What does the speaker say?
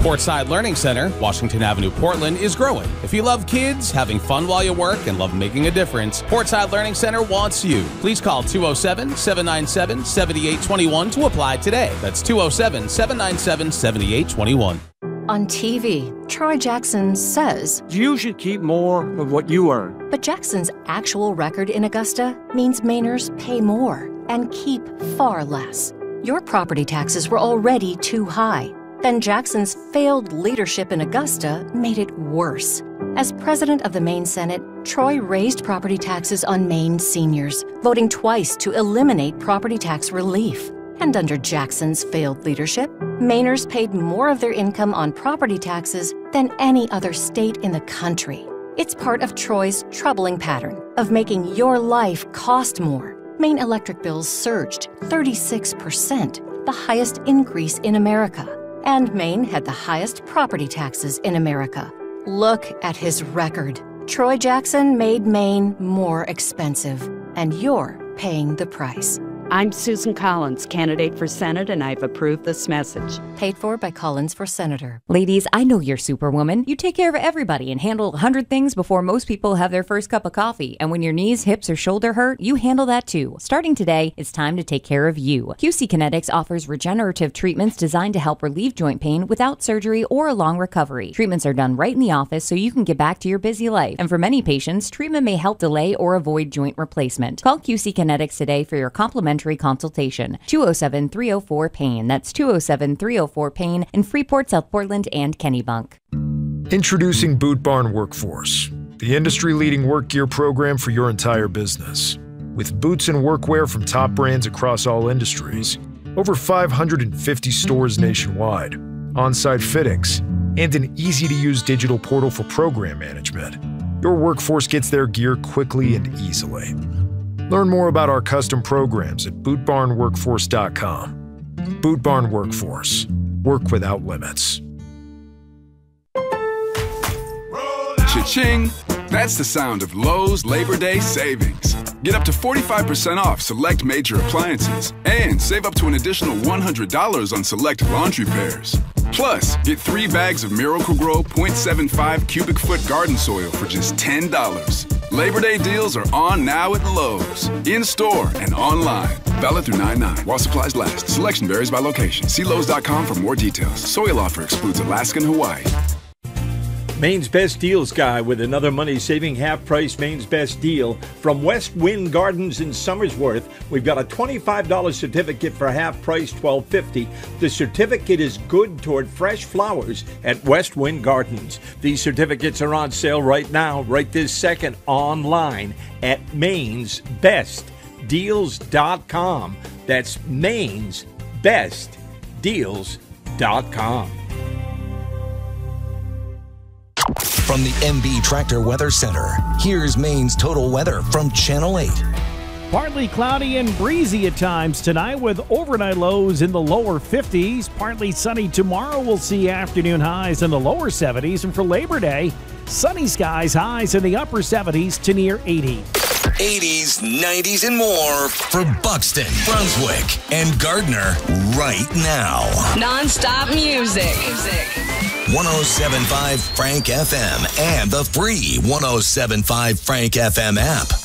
Portside Learning Center, Washington Avenue, Portland, is growing. If you love kids, having fun while you work, and love making a difference, Portside Learning Center wants you. Please call 207-797-7821 to apply today. That's 207-797-7821. On TV, Troy Jackson says, "You should keep more of what you earn." But Jackson's actual record in Augusta means Mainers pay more and keep far less. Your property taxes were already too high. Then Jackson's failed leadership in Augusta made it worse. As president of the Maine Senate, Troy raised property taxes on Maine seniors, voting twice to eliminate property tax relief. And under Jackson's failed leadership, Mainers paid more of their income on property taxes than any other state in the country. It's part of Troy's troubling pattern of making your life cost more. Maine electric bills surged 36%, the highest increase in America. And Maine had the highest property taxes in America. Look at his record. Troy Jackson made Maine more expensive, and you're paying the price. I'm Susan Collins, candidate for Senate, and I've approved this message. Paid for by Collins for Senator. Ladies, I know you're Superwoman. You take care of everybody and handle 100 things before most people have their first cup of coffee. And when your knees, hips, or shoulder hurt, you handle that too. Starting today, it's time to take care of you. QC Kinetics offers regenerative treatments designed to help relieve joint pain without surgery or a long recovery. Treatments are done right in the office so you can get back to your busy life. And for many patients, treatment may help delay or avoid joint replacement. Call QC Kinetics today for your complimentary consultation. 207-304-PAIN. That's 207-304-PAIN in Freeport, South Portland, and Kennebunk. Introducing Boot Barn Workforce, the industry-leading work gear program for your entire business. With boots and workwear from top brands across all industries, over 550 stores nationwide, on-site fittings, and an easy-to-use digital portal for program management, your workforce gets their gear quickly and easily. Learn more about our custom programs at bootbarnworkforce.com. Boot Barn Workforce. Work without limits. Cha-ching! That's the sound of Lowe's Labor Day savings. Get up to 45% off select major appliances and save up to an additional $100 on select laundry pairs. Plus, get 3 bags of Miracle-Gro 0.75 cubic foot garden soil for just $10. Labor Day deals are on now at Lowe's. In-store and online. Valid through 9/9 while supplies last. Selection varies by location. See Lowe's.com for more details. Soil offer excludes Alaska and Hawaii. Maine's Best Deals guy with another money-saving half-price Maine's Best Deal from West Wind Gardens in Somersworth. We've got a $25 certificate for half price, $12.50. The certificate is good toward fresh flowers at West Wind Gardens. These certificates are on sale right now, right this second, online at mainsbestdeals.com. That's mainsbestdeals.com. From the MB Tractor Weather Center, here's Maine's total weather from Channel 8. Partly cloudy and breezy at times tonight with overnight lows in the lower 50s. Partly sunny tomorrow. We'll see afternoon highs in the lower 70s. And for Labor Day, sunny skies, highs in the upper 70s to near 80. 80s, 90s, and more for Buxton, Brunswick, and Gardner right now. Non-stop music. 107.5 Frank FM and the free 107.5 Frank FM app.